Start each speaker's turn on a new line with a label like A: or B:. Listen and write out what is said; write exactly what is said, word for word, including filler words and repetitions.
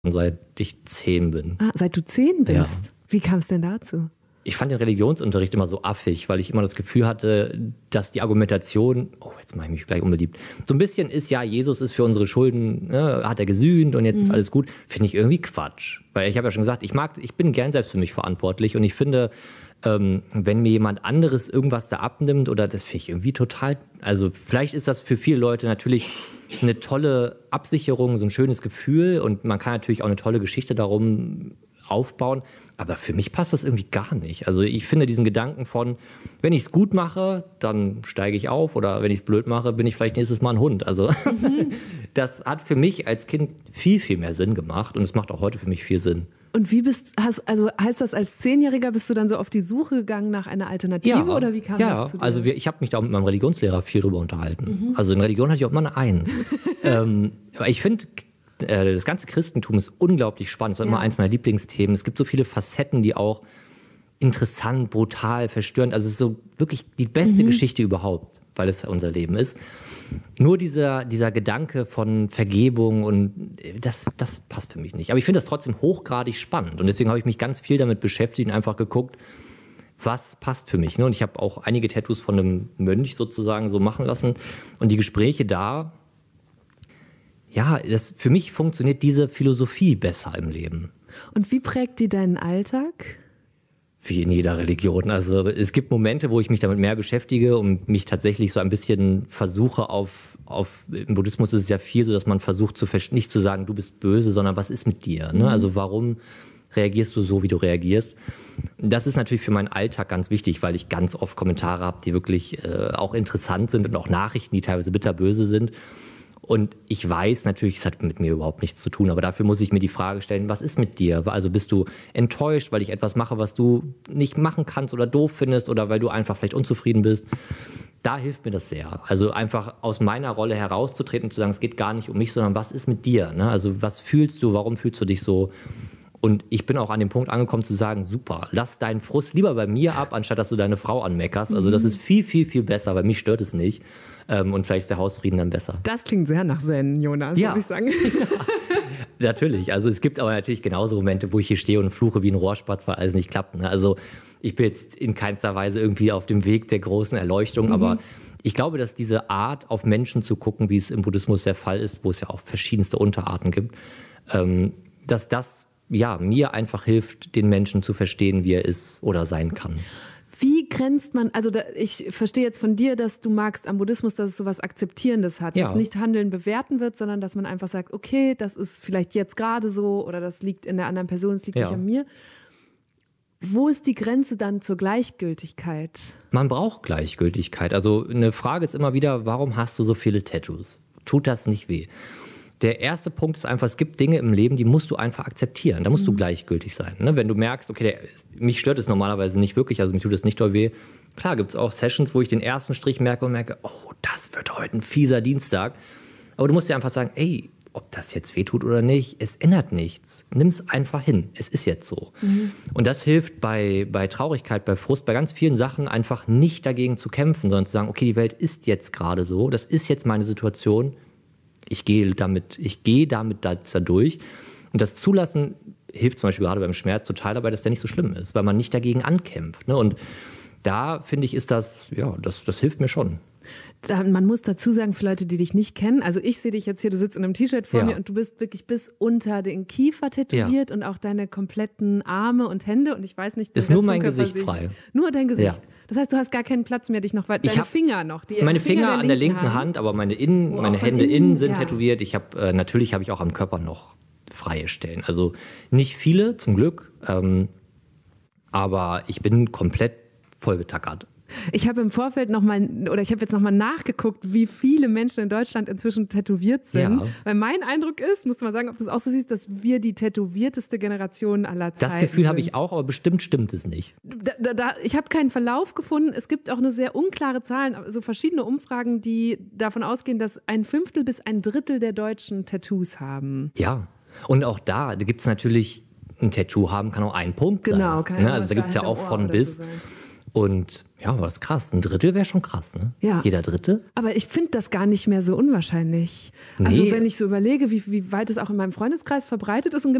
A: seit ich zehn bin.
B: Ah, seit du zehn bist?
A: Ja.
B: Wie kam es denn dazu?
A: Ich fand den Religionsunterricht immer so affig, weil ich immer das Gefühl hatte, dass die Argumentation, oh, jetzt mache ich mich gleich unbeliebt, so ein bisschen ist, ja, Jesus ist für unsere Schulden, ne, hat er gesühnt und jetzt mhm. ist alles gut, finde ich irgendwie Quatsch. Weil ich habe ja schon gesagt, ich mag, ich bin gern selbst für mich verantwortlich und ich finde, ähm, wenn mir jemand anderes irgendwas da abnimmt oder das finde ich irgendwie total, also vielleicht ist das für viele Leute natürlich eine tolle Absicherung, so ein schönes Gefühl und man kann natürlich auch eine tolle Geschichte darum aufbauen, aber für mich passt das irgendwie gar nicht. Also ich finde diesen Gedanken von, wenn ich es gut mache, dann steige ich auf oder wenn ich es blöd mache, bin ich vielleicht nächstes Mal ein Hund. Also mhm. das hat für mich als Kind viel, viel mehr Sinn gemacht und es macht auch heute für mich viel Sinn.
B: Und wie bist, hast, also heißt das, als Zehnjähriger bist du dann so auf die Suche gegangen nach einer Alternative
A: ja,
B: oder wie kam
A: ja,
B: das zu dir?
A: Also wir, ich habe mich da mit meinem Religionslehrer viel drüber unterhalten. Mhm. Also in Religion hatte ich auch mal eine Eins. ähm, aber ich finde, das ganze Christentum ist unglaublich spannend. Das war ja. immer eins meiner Lieblingsthemen. Es gibt so viele Facetten, die auch interessant, brutal, verstörend. Also es ist so wirklich die beste mhm. Geschichte überhaupt, weil es unser Leben ist. Nur dieser, dieser Gedanke von Vergebung und das, das passt für mich nicht. Aber ich finde das trotzdem hochgradig spannend. Und deswegen habe ich mich ganz viel damit beschäftigt und einfach geguckt, was passt für mich. Und ich habe auch einige Tattoos von einem Mönch sozusagen so machen lassen. Und die Gespräche da, ja, das, für mich funktioniert diese Philosophie besser im Leben.
B: Und wie prägt die deinen Alltag?
A: Wie in jeder Religion. Also es gibt Momente, wo ich mich damit mehr beschäftige und mich tatsächlich so ein bisschen versuche auf, auf im Buddhismus ist es ja viel so, dass man versucht, zu nicht zu sagen, du bist böse, sondern was ist mit dir? Ne? Also warum reagierst du so, wie du reagierst? Das ist natürlich für meinen Alltag ganz wichtig, weil ich ganz oft Kommentare habe, die wirklich äh, auch interessant sind und auch Nachrichten, die teilweise bitterböse sind. Und ich weiß natürlich, es hat mit mir überhaupt nichts zu tun, aber dafür muss ich mir die Frage stellen, was ist mit dir? Also bist du enttäuscht, weil ich etwas mache, was du nicht machen kannst oder doof findest oder weil du einfach vielleicht unzufrieden bist? Da hilft mir das sehr. Also einfach aus meiner Rolle herauszutreten und zu sagen, es geht gar nicht um mich, sondern was ist mit dir? Ne? Also was fühlst du, warum fühlst du dich so? Und ich bin auch an dem Punkt angekommen zu sagen, super, lass deinen Frust lieber bei mir ab, anstatt dass du deine Frau anmeckerst. Also das ist viel, viel, viel besser, weil mich stört es nicht. Und vielleicht ist der Hausfrieden dann besser.
B: Das klingt sehr nach Zen, Jonas,
A: ja.
B: muss ich sagen.
A: Ja, natürlich. Also es gibt aber natürlich genauso Momente, wo ich hier stehe und fluche wie ein Rohrspatz, weil alles nicht klappt. Ne? Also ich bin jetzt in keinster Weise irgendwie auf dem Weg der großen Erleuchtung, mhm. aber ich glaube, dass diese Art, auf Menschen zu gucken, wie es im Buddhismus der Fall ist, wo es ja auch verschiedenste Unterarten gibt, dass das ja, mir einfach hilft, den Menschen zu verstehen, wie er ist oder sein kann.
B: Wie grenzt man, also da, ich verstehe jetzt von dir, dass du magst am Buddhismus, dass es so was Akzeptierendes hat, ja. dass nicht Handeln bewerten wird, sondern dass man einfach sagt, okay, das ist vielleicht jetzt gerade so oder das liegt in der anderen Person, es liegt ja. nicht an mir. Wo ist die Grenze dann zur Gleichgültigkeit? Man
A: braucht Gleichgültigkeit. Also eine Frage ist immer wieder, warum hast du so viele Tattoos? Tut das nicht weh? Der erste Punkt ist einfach, es gibt Dinge im Leben, die musst du einfach akzeptieren. Da musst mhm. du gleichgültig sein. Ne? Wenn du merkst, okay, der, mich stört es normalerweise nicht wirklich, also mir tut es nicht doll weh. Klar gibt es auch Sessions, wo ich den ersten Strich merke und merke, oh, das wird heute ein fieser Dienstag. Aber du musst dir einfach sagen, ey, ob das jetzt weh tut oder nicht, es ändert nichts. Nimm es einfach hin. Es ist jetzt so. Mhm. Und das hilft bei, bei Traurigkeit, bei Frust, bei ganz vielen Sachen einfach nicht dagegen zu kämpfen, sondern zu sagen, okay, die Welt ist jetzt gerade so, das ist jetzt meine Situation. Ich gehe damit, ich gehe damit da durch. Und das Zulassen hilft zum Beispiel gerade beim Schmerz total dabei, dass der nicht so schlimm ist, weil man nicht dagegen ankämpft. Ne? Und da finde ich, ist das, ja, das, das hilft mir schon.
B: Man muss dazu sagen, für Leute, die dich nicht kennen, also ich sehe dich jetzt hier, du sitzt in einem T-Shirt vor ja. mir und du bist wirklich bis unter den Kiefer tätowiert ja. und auch deine kompletten Arme und Hände und ich weiß nicht...
A: Ist nur mein Gesicht frei.
B: Nur dein Gesicht.
A: Ja.
B: Das heißt, du hast gar keinen Platz mehr, dich noch weiter... Deine Finger noch. Die
A: meine
B: Finger,
A: Finger
B: der
A: an der linken Hand, Hand aber meine, innen, oh, meine Hände innen, innen sind ja. tätowiert. Ich habe äh, natürlich habe ich auch am Körper noch freie Stellen. Also nicht viele, zum Glück, ähm, aber ich bin komplett vollgetackert.
B: Ich habe im Vorfeld nochmal, oder ich habe jetzt nochmal nachgeguckt, wie viele Menschen in Deutschland inzwischen tätowiert sind. Ja. Weil mein Eindruck ist, musst du mal sagen, ob du es auch so siehst, dass wir die tätowierteste Generation aller Zeiten sind.
A: Das Gefühl habe ich auch, aber bestimmt stimmt es nicht.
B: Da, da, da, ich habe keinen Verlauf gefunden. Es gibt auch eine sehr unklare Zahlen, also verschiedene Umfragen, die davon ausgehen, dass ein Fünftel bis ein Drittel der Deutschen Tattoos haben.
A: Ja, und auch da, da gibt es natürlich, ein Tattoo haben kann auch ein Punkt
B: genau,
A: sein.
B: Kann
A: ne? Also da gibt es ja auch von bis. Und ja, war das krass. Ein Drittel wäre schon krass, ne?
B: Ja.
A: Jeder Dritte.
B: Aber ich finde das gar nicht mehr so unwahrscheinlich. Nee. Also wenn ich so überlege, wie, wie weit es auch in meinem Freundeskreis verbreitet ist und